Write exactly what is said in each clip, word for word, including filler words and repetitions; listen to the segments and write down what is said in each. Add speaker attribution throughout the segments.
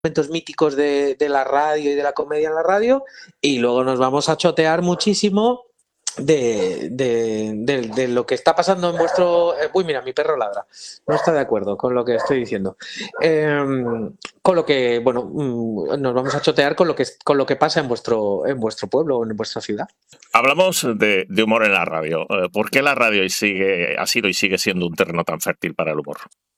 Speaker 1: momentos míticos de, de la radio y de la comedia en la radio, y luego nos vamos a chotear muchísimo de, de, de, de lo que está pasando en vuestro... Eh, uy, mira, mi perro ladra, no está de acuerdo con lo que estoy diciendo. Eh, con lo que, bueno, nos vamos a chotear con lo que, con lo que pasa en vuestro, en vuestro pueblo o en vuestra ciudad.
Speaker 2: Hablamos de, de humor en la radio. ¿Por qué la radio sigue, ha sido y sigue siendo un terreno tan fértil para el humor?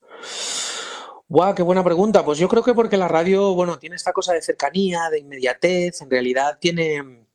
Speaker 1: ¡Guau! ¡Qué buena pregunta! Pues yo creo que porque la radio, bueno, tiene esta cosa de cercanía, de inmediatez, en realidad tiene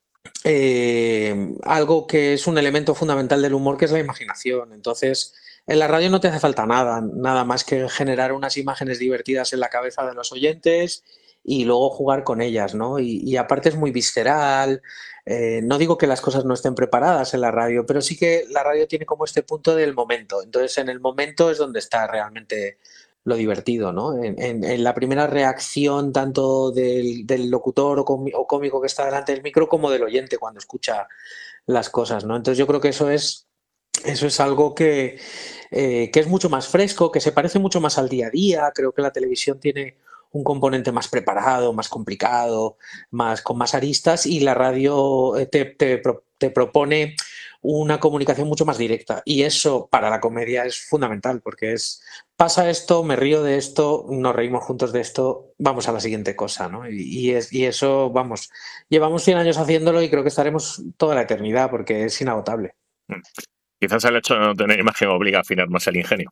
Speaker 1: eh, algo que es un elemento fundamental del humor, que es la imaginación. Entonces, en la radio no te hace falta nada, nada más que generar unas imágenes divertidas en la cabeza de los oyentes y luego jugar con ellas, ¿no? Y, y aparte es muy visceral. Eh, no digo que las cosas no estén preparadas en la radio, pero sí que la radio tiene como este punto del momento. Entonces, en el momento es donde está realmente lo divertido, ¿no? En, en, en la primera reacción tanto del, del locutor o, comi- o cómico que está delante del micro como del oyente cuando escucha las cosas, ¿no? Entonces yo creo que eso es, eso es algo que, eh, que es mucho más fresco, que se parece mucho más al día a día. Creo que la televisión tiene un componente más preparado, más complicado, más, con más aristas, y la radio eh, te, te, pro- te propone una comunicación mucho más directa. Y eso para la comedia es fundamental, porque es, pasa esto, me río de esto, nos reímos juntos de esto, vamos a la siguiente cosa, ¿no? Y, y es, y eso, vamos, llevamos cien años haciéndolo y creo que estaremos toda la eternidad porque es inagotable.
Speaker 2: Quizás el hecho de no tener imagen obliga a afinar más el ingenio.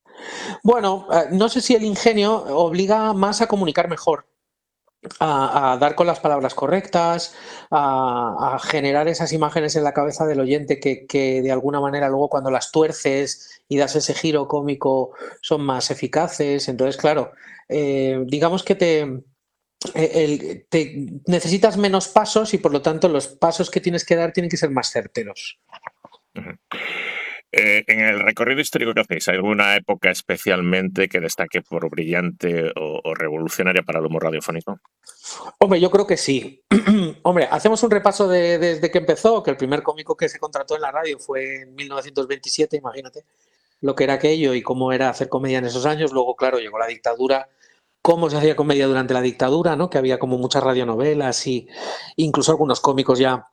Speaker 1: Bueno, eh, no sé si el ingenio obliga más a comunicar mejor, a, a dar con las palabras correctas, a, a generar esas imágenes en la cabeza del oyente que, que de alguna manera luego cuando las tuerces y das ese giro cómico son más eficaces. Entonces, claro, eh, digamos que te, eh, el- te necesitas menos pasos y por lo tanto los pasos que tienes que dar tienen que ser más certeros.
Speaker 2: Uh-huh. Eh, en el recorrido histórico que hacéis, ¿hay alguna época especialmente que destaque por brillante o, o revolucionaria para el humor radiofónico?
Speaker 1: Hombre, yo creo que sí. Hombre, hacemos un repaso de, desde que empezó, que el primer cómico que se contrató en la radio fue en mil novecientos veintisiete, imagínate lo que era aquello y cómo era hacer comedia en esos años. Luego, claro, llegó la dictadura, cómo se hacía comedia durante la dictadura, ¿no? Que había como muchas radionovelas y incluso algunos cómicos ya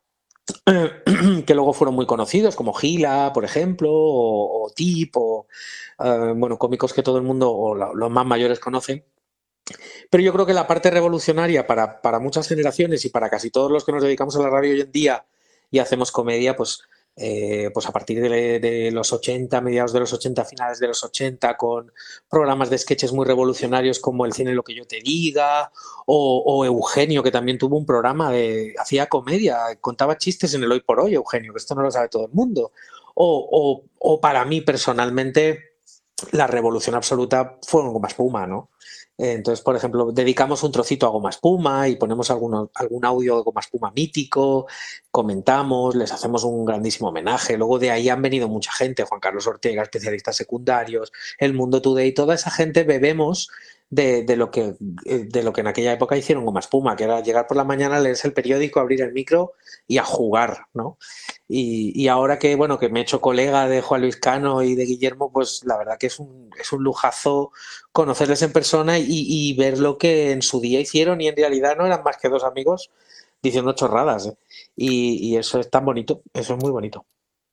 Speaker 1: que luego fueron muy conocidos, como Gila, por ejemplo, o, o Tip, o uh, bueno, cómicos que todo el mundo o la, los más mayores conocen. Pero yo creo que la parte revolucionaria para, para muchas generaciones y para casi todos los que nos dedicamos a la radio hoy en día y hacemos comedia, pues, eh, pues a partir de, de los ochenta, mediados de los ochenta, finales de los ochenta, con programas de sketches muy revolucionarios como El cine lo que yo te diga, o, o Eugenio, que también tuvo un programa de, hacía comedia, contaba chistes en el Hoy por Hoy, Eugenio, que esto no lo sabe todo el mundo. O, o, o para mí personalmente, la revolución absoluta fue Goma Espuma, ¿no? Entonces, por ejemplo, dedicamos un trocito a Goma Espuma y ponemos alguno, algún audio de Goma Espuma mítico, comentamos, les hacemos un grandísimo homenaje. Luego de ahí han venido mucha gente, Juan Carlos Ortega, especialistas secundarios, El Mundo Today, toda esa gente bebemos de, de, lo que, de lo que en aquella época hicieron Goma Espuma, que era llegar por la mañana, leerse el periódico, abrir el micro y a jugar, ¿no? Y, y ahora que, bueno, que me he hecho colega de Juan Luis Cano y de Guillermo, pues la verdad que es un, es un lujazo conocerles en persona y, y ver lo que en su día hicieron y en realidad no eran más que dos amigos diciendo chorradas. ¿eh? Y, y eso es tan bonito, eso es muy bonito.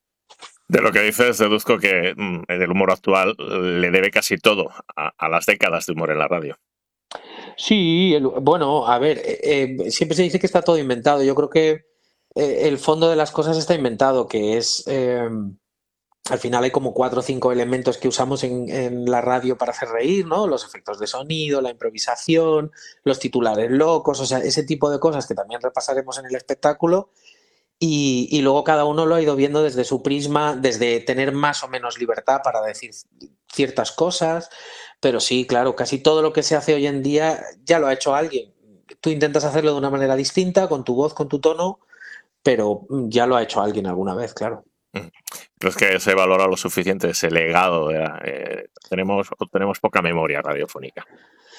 Speaker 2: De lo que dices, deduzco que mm, el humor actual le debe casi todo a, a las décadas de humor en la radio.
Speaker 1: Sí, el- bueno, a ver, eh, eh, siempre se dice que está todo inventado. Yo creo que eh, el fondo de las cosas está inventado, que es... Eh, al final hay como cuatro o cinco elementos que usamos en, en, la radio para hacer reír, ¿no? Los efectos de sonido, la improvisación, los titulares locos, o sea, ese tipo de cosas que también repasaremos en el espectáculo. Y, y luego cada uno lo ha ido viendo desde su prisma, desde tener más o menos libertad para decir ciertas cosas. Pero sí, claro, casi todo lo que se hace hoy en día ya lo ha hecho alguien. Tú intentas hacerlo de una manera distinta, con tu voz, con tu tono, pero ya lo ha hecho alguien alguna vez, claro.
Speaker 2: ¿Crees que se valora lo suficiente ese legado? Eh, tenemos, tenemos poca memoria radiofónica.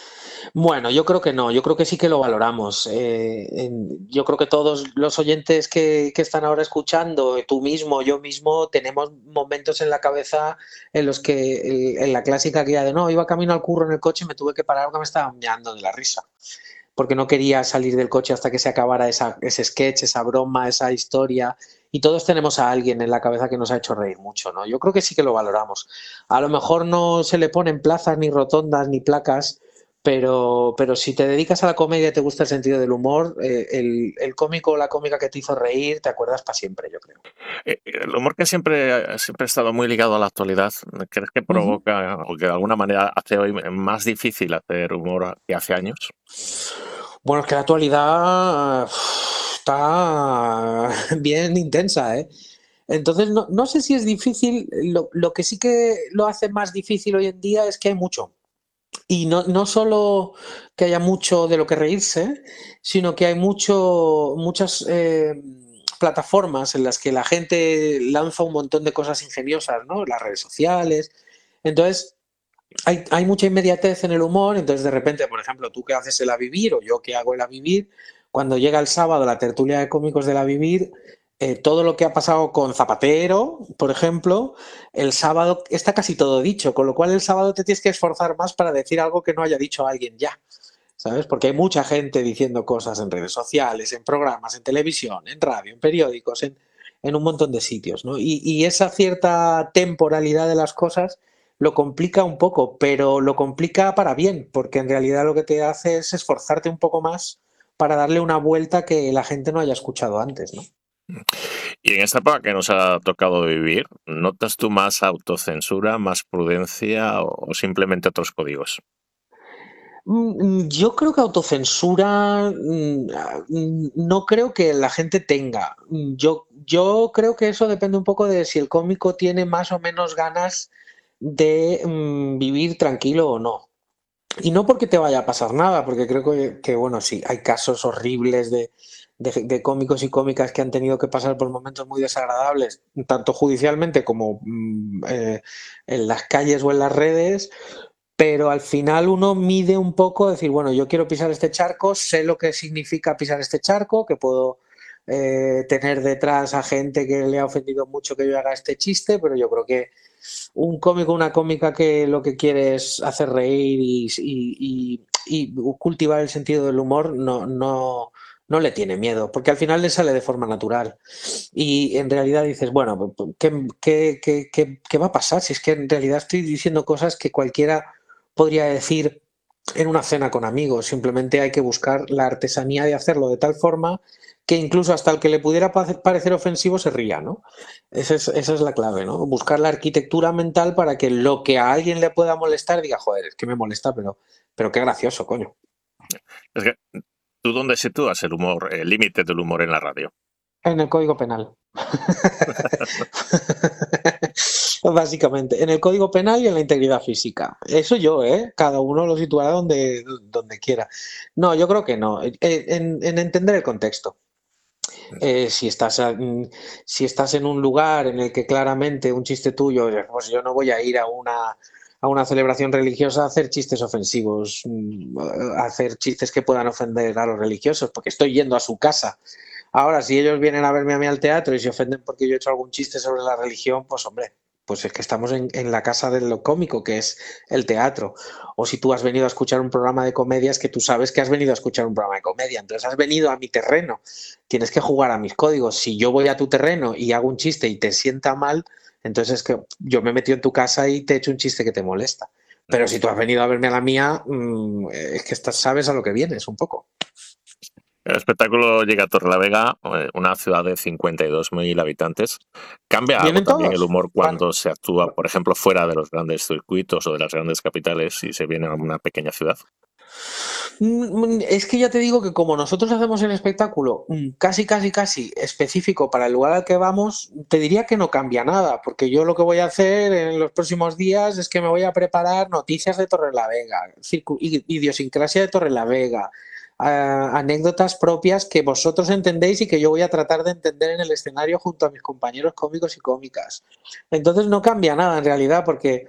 Speaker 1: Bueno, yo creo que no, yo creo que sí que lo valoramos. Eh, en- yo creo que todos los oyentes que, que están ahora escuchando, tú mismo, yo mismo, tenemos momentos en la cabeza en los que, el- en la clásica guía de no, iba camino al curro en el coche y me tuve que parar porque me estaba meando de la risa, porque no quería salir del coche hasta que se acabara esa, ese sketch, esa broma, esa historia. Y todos tenemos a alguien en la cabeza que nos ha hecho reír mucho, ¿no? Yo creo que sí que lo valoramos. A lo mejor no se le ponen plazas, ni rotondas, ni placas, pero, pero si te dedicas a la comedia y te gusta el sentido del humor, eh, el, el cómico o la cómica que te hizo reír, te acuerdas para siempre, yo creo.
Speaker 2: Eh, El humor que siempre, siempre ha estado muy ligado a la actualidad, ¿crees que
Speaker 1: Ujú.
Speaker 2: provoca o que de alguna manera hace hoy más difícil hacer humor que hace años?
Speaker 1: Bueno, es que la actualidad uf, está bien intensa, ¿eh? Entonces, no, no sé si es difícil, lo, lo que sí que lo hace más difícil hoy en día es que hay mucho. Y no, no solo que haya mucho de lo que reírse, sino que hay mucho, muchas eh, plataformas en las que la gente lanza un montón de cosas ingeniosas, ¿no? Las redes sociales. Entonces, hay, hay mucha inmediatez en el humor, entonces de repente, por ejemplo, tú que haces el A Vivir o yo que hago el A Vivir, cuando llega el sábado la tertulia de cómicos del A Vivir, eh, todo lo que ha pasado con Zapatero, por ejemplo, el sábado está casi todo dicho, con lo cual el sábado te tienes que esforzar más para decir algo que no haya dicho alguien ya, ¿sabes? Porque hay mucha gente diciendo cosas en redes sociales, en programas, en televisión, en radio, en periódicos, en, en un montón de sitios, ¿no? Y, y esa cierta temporalidad de las cosas lo complica un poco, pero lo complica para bien, porque en realidad lo que te hace es esforzarte un poco más para darle una vuelta que la gente no haya escuchado antes, ¿no?
Speaker 2: Y en esta época que nos ha tocado vivir, ¿notas tú más autocensura, más prudencia o, o simplemente otros códigos?
Speaker 1: Mm, Yo creo que autocensura mm, ah, mm, no creo que la gente tenga. Mm, Yo, yo creo que eso depende un poco de si el cómico tiene más o menos ganas de mm, vivir tranquilo o no. Y no porque te vaya a pasar nada, porque creo que, que, bueno, sí, hay casos horribles de, de- de cómicos y cómicas que han tenido que pasar por momentos muy desagradables, tanto judicialmente como mm, eh, en las calles o en las redes, pero al final uno mide un poco, decir, bueno, yo quiero pisar este charco, sé lo que significa pisar este charco, que puedo eh, tener detrás a gente que le ha ofendido mucho que yo haga este chiste, pero yo creo que un cómico, una cómica que lo que quiere es hacer reír y, y- y- y cultivar el sentido del humor, no, no, no le tiene miedo, porque al final le sale de forma natural. Y en realidad dices, bueno, ¿qué, qué- qué- qué- qué va a pasar? Si es que en realidad estoy diciendo cosas que cualquiera podría decir en una cena con amigos, simplemente hay que buscar la artesanía de hacerlo de tal forma que incluso hasta el que le pudiera pa- parecer ofensivo se ría, ¿no? Esa es, esa es la clave, ¿no? Buscar la arquitectura mental para que lo que a alguien le pueda molestar diga, joder, es que me molesta, pero, pero qué gracioso, coño.
Speaker 2: Es que, ¿tú dónde sitúas el humor, el límite del humor en la radio?
Speaker 1: En el Código Penal. Básicamente, en el Código Penal y en la integridad física. Eso yo, ¿eh? Cada uno lo situará donde, donde quiera. No, yo creo que no. En, en- en entender el contexto. Eh, si estás, a- mm, si estás en un lugar en el que claramente un chiste tuyo, eh, pues yo no voy a ir a una, a una celebración religiosa a hacer chistes ofensivos, mm, a hacer chistes que puedan ofender a los religiosos, porque estoy yendo a su casa. Ahora, si ellos vienen a verme a mí al teatro y se ofenden porque yo he hecho algún chiste sobre la religión, pues hombre, pues es que estamos en, en la casa de lo cómico, que es el teatro. O si tú has venido a escuchar un programa de comedia, es que tú sabes que has venido a escuchar un programa de comedia, entonces has venido a mi terreno, tienes que jugar a mis códigos. Si yo voy a tu terreno y hago un chiste y te sienta mal, entonces es que yo me he metido en tu casa y te he hecho un chiste que te molesta. Pero si tú has venido a verme a la mía, mmm, es que estás, sabes a lo que vienes un poco.
Speaker 2: El espectáculo llega a Torrelavega, eh, una ciudad de cincuenta y dos mil habitantes. ¿Cambia algo
Speaker 1: ¿Vienen
Speaker 2: también el
Speaker 1: todos?
Speaker 2: humor
Speaker 1: Van.
Speaker 2: cuando se actúa, por ejemplo, fuera de los grandes circuitos o de las grandes capitales y se viene a una pequeña ciudad?
Speaker 1: Mm, Es que ya te digo que como nosotros hacemos el espectáculo mm, casi, casi, casi específico para el lugar al que vamos, te diría que no cambia nada, porque yo lo que voy a hacer en los próximos días es que me voy a preparar noticias de Torrelavega, circu- i- idiosincrasia de Torrelavega, ah, anécdotas propias que vosotros entendéis y que yo voy a tratar de entender en el escenario junto a mis compañeros cómicos y cómicas. Entonces no cambia nada en realidad, porque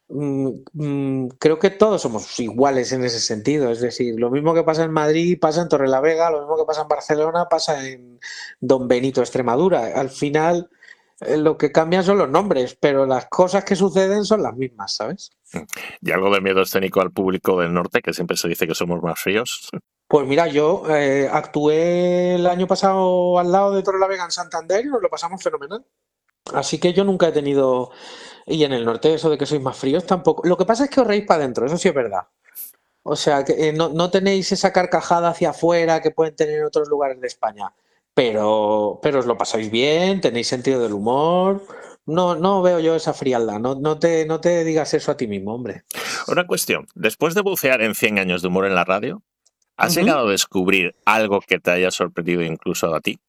Speaker 1: mm, mm, creo que todos somos iguales en ese sentido. Es decir, lo mismo que pasa en Madrid pasa en Torrelavega, lo mismo que pasa en Barcelona pasa en Don Benito, Extremadura. Al final, eh, lo que cambian son los nombres, pero las cosas que suceden son las mismas, ¿sabes?
Speaker 2: ¿Y algo de miedo escénico al público del norte, que siempre se dice que somos más fríos?
Speaker 1: Pues mira, yo eh, actué el año pasado al lado de Torrelavega en Santander y nos lo pasamos fenomenal. Así que yo nunca he tenido. Y en el norte, eso de que sois más fríos tampoco. Lo que pasa es que os reís para adentro, eso sí es verdad. O sea, que eh, no, no tenéis esa carcajada hacia afuera que pueden tener en otros lugares de España. Pero, pero os lo pasáis bien, tenéis sentido del humor. No, no veo yo esa frialdad. No, no te, no te digas eso a ti mismo, hombre.
Speaker 2: Una cuestión. Después de bucear en cien años de humor en la radio, ¿has
Speaker 1: Ujú.
Speaker 2: llegado a descubrir algo que te haya sorprendido incluso a ti?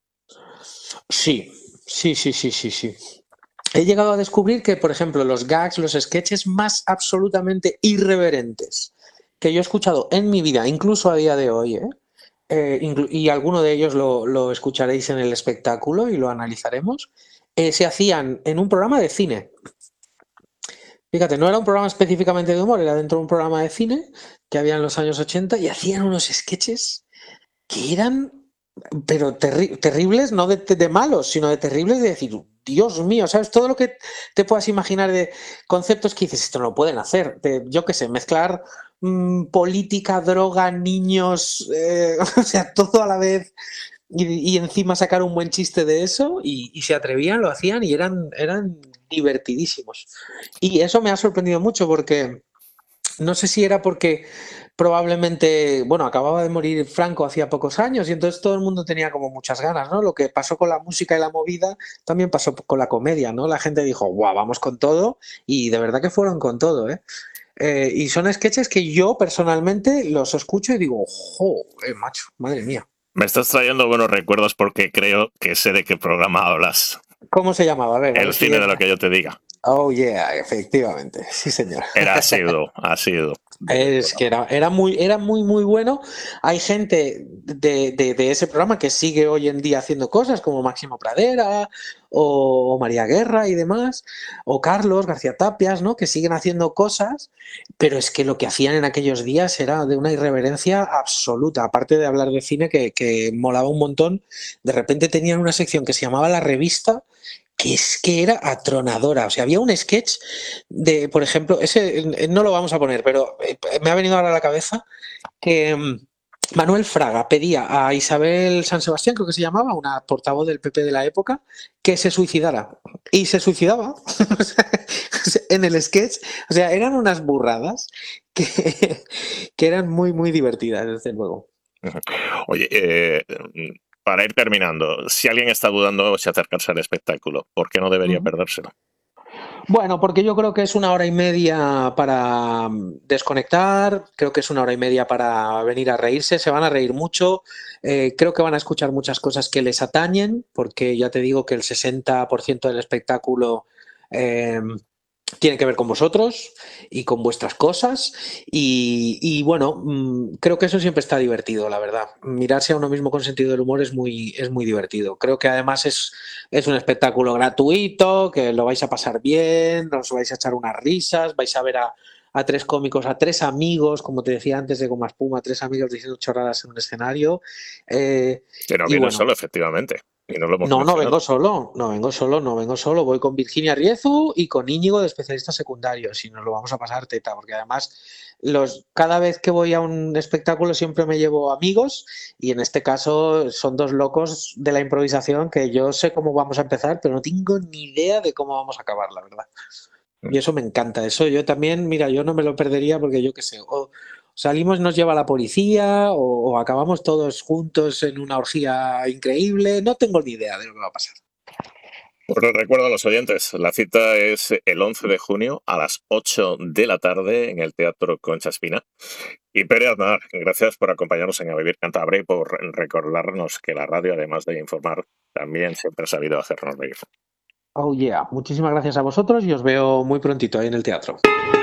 Speaker 1: Sí, sí, sí, sí, sí, sí. He llegado a descubrir que, por ejemplo, los gags, los sketches más absolutamente irreverentes que yo he escuchado en mi vida, incluso a día de hoy, ¿eh? Eh, inclu- y alguno de ellos lo, lo escucharéis en el espectáculo y lo analizaremos, eh, se hacían en un programa de cine. Fíjate, no era un programa específicamente de humor, era dentro de un programa de cine que había en los años ochenta y hacían unos sketches que eran, pero terri- terribles, no de, de malos, sino de terribles de decir, Dios mío, ¿sabes? Todo lo que te puedas imaginar de conceptos que dices, esto no lo pueden hacer. De, yo qué sé, mezclar mmm, política, droga, niños, eh, o sea, todo a la vez. Y, y, encima sacar un buen chiste de eso y, y se atrevían, lo hacían y eran, eran divertidísimos. Y eso me ha sorprendido mucho porque no sé si era porque probablemente, bueno, acababa de morir Franco hacía pocos años y entonces todo el mundo tenía como muchas ganas, ¿no? Lo que pasó con la música y la movida también pasó con la comedia, ¿no? La gente dijo, guau, vamos con todo y de verdad que fueron con todo, ¿eh? Eh, y son sketches que yo personalmente los escucho y digo, jo, eh, macho, madre mía.
Speaker 2: Me estás trayendo buenos recuerdos porque creo que sé de qué programa hablas.
Speaker 1: ¿Cómo se llamaba? A ver, a ver
Speaker 2: El
Speaker 1: si
Speaker 2: cine
Speaker 1: es.
Speaker 2: de lo que yo te diga.
Speaker 1: Oh, yeah, efectivamente. Sí, señor.
Speaker 2: Era asiduo, asiduo.
Speaker 1: Es que era, era, muy, era muy, muy bueno. Hay gente de, de, de ese programa que sigue hoy en día haciendo cosas, como Máximo Pradera o María Guerra y demás, o Carlos García Tapias, ¿no? Que siguen haciendo cosas, pero es que lo que hacían en aquellos días era de una irreverencia absoluta. Aparte de hablar de cine, que, que molaba un montón, de repente tenían una sección que se llamaba La Revista, que es que era atronadora. O sea, había un sketch de, por ejemplo, ese no lo vamos a poner, pero me ha venido ahora a la cabeza que um, Manuel Fraga pedía a Isabel San Sebastián, creo que se llamaba, una portavoz del P P de la época, que se suicidara. Y se suicidaba en el sketch. O sea, eran unas burradas que, que eran muy, muy divertidas, desde luego.
Speaker 2: Oye, eh, para ir terminando, si alguien está dudando si acercarse al espectáculo, ¿por qué no debería
Speaker 1: Uh-huh.
Speaker 2: perdérselo?
Speaker 1: Bueno, porque yo creo que es una hora y media para desconectar, creo que es una hora y media para venir a reírse, se van a reír mucho, eh, creo que van a escuchar muchas cosas que les atañen, porque ya te digo que el sesenta por ciento del espectáculo eh, tiene que ver con vosotros y con vuestras cosas y, y bueno, mmm, creo que eso siempre está divertido, la verdad. Mirarse a uno mismo con sentido del humor es muy, es muy divertido. Creo que además es, es un espectáculo gratuito, que lo vais a pasar bien, os vais a echar unas risas, vais a ver a, a tres cómicos, a tres amigos, como te decía antes de Goma Espuma, tres amigos diciendo chorradas en un escenario. Eh,
Speaker 2: Que no
Speaker 1: y
Speaker 2: viene
Speaker 1: bueno,
Speaker 2: solo, efectivamente. Y no lo hemos
Speaker 1: no, no
Speaker 2: mencionado.
Speaker 1: vengo solo, no vengo solo, no vengo solo. Voy con Virginia Riezu y con Íñigo de especialistas secundarios y nos lo vamos a pasar teta, porque además los, cada vez que voy a un espectáculo siempre me llevo amigos y en este caso son dos locos de la improvisación que yo sé cómo vamos a empezar, pero no tengo ni idea de cómo vamos a acabar, la verdad. Y eso me encanta. Eso yo también, mira, yo no me lo perdería porque yo qué sé, o salimos, nos lleva la policía o, o acabamos todos juntos en una orgía increíble. No tengo ni idea de lo que va a pasar.
Speaker 2: Pues les recuerdo a los oyentes, la cita es el once de junio a las ocho de la tarde en el Teatro Concha Espina. Y Pere Aznar, gracias por acompañarnos en A Vivir Cantabria y por recordarnos que la radio, además de informar, también siempre ha sabido hacernos reír.
Speaker 1: Oh yeah, muchísimas gracias a vosotros y os veo muy prontito ahí en el teatro.